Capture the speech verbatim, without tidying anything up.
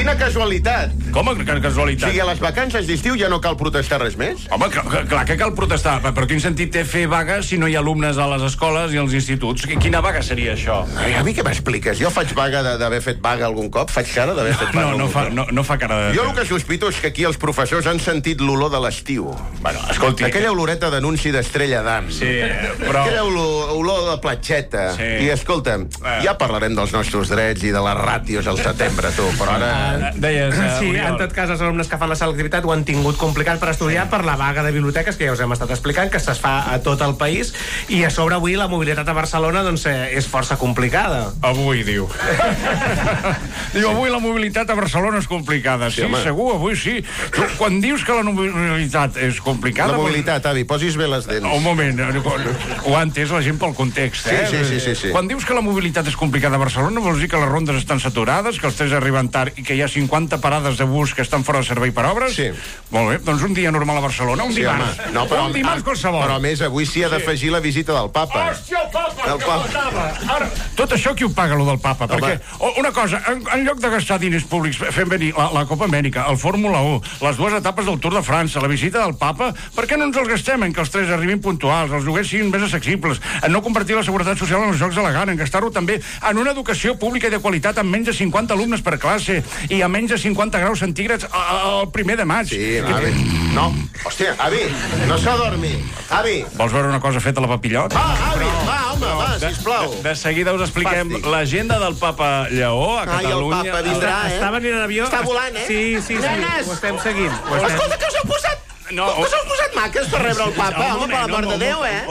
Quina casualitat. Com que O casualitat? sigui, a les vacances d'estiu ja no cal protestar res més? Home, clar, clar que cal protestar, però quin sentit té fer vaga si no hi ha alumnes a les escoles i als instituts? Quina vaga seria això? Ai, a mi què m'expliques? Jo faig vaga de- d'haver fet vaga algun cop? Faig cara d'haver fet vaga No, no algun fa, cop? no, no fa cara de... Jo el que sospito és que aquí els professors han sentit l'olor de l'estiu. Bueno, escolti... Aquella oloreta d'anunci d'Estrella d'Am. Sí, però... Aquella olor, olor de platxeta. Sí. I escolta'm, Eh. ja parlarem dels nostres drets i de les ràtios al setembre, tu, però ara... Deies, uh, Sí, Oriol. en tot cas, els alumnes que fan la selectivitat ho han tingut complicat per estudiar per la vaga de biblioteques, que ja us hem estat explicant, que es fa a tot el país, i a sobre avui la mobilitat a Barcelona doncs, eh, és força complicada. Avui, diu. Diu, avui la mobilitat a Barcelona és complicada. Sí, home. segur, avui sí. Tu, quan dius que la mobilitat és complicada... La mobilitat, avi, posis bé les dents. Un moment, ho ha entès la gent pel context, eh? Sí, sí, sí, sí, sí. Quan dius que la mobilitat és complicada a Barcelona, vols dir que les rondes estan saturades, que els trens arriben tard i que hi ha cinquanta parades de bus que estan fora de servei per obres? Sí. Molt bé, doncs un dia normal a Barcelona, un Sí, dimarts. home. No, però, un dimarts qualsevol. Però a més, avui s'hi ha d'afegir la visita del papa. Hòstia, el papa, El que papa. faltava. Ara, tot això qui ho paga, lo del papa? Home. Perquè, o- una cosa, en, en lloc de gastar diners públics fent venir la, la Copa Amèrica, el Fórmula u, les dues etapes del Tour de França, la visita del papa, per què no ens els gastem en que els tres arribin puntuals, els lloguers siguin més accessibles, en no convertir la seguretat social en els jocs elegants, en gastar-ho també en una educació pública i de qualitat amb menys de cinquanta alumnes per classe i a menys de cinquanta graus centígrads el primer de maig? Sí, avi. No, hòstia, avi, no s'adormi. Avi. Vols veure una cosa feta a la papillot? Va, avi, va, home, va, sisplau. De, de seguida us expliquem Fàstic. l'agenda del papa Lleó a Ai, el Catalunya. papa vindrà, eh? Està venint en avió... Està volant, eh? Sí, sí, sí, Nenes! ho estem seguint. Ho estem... Escolta, que us heu posat... No, que us heu posat maques per rebre el papa, home, per la mort de Déu, eh?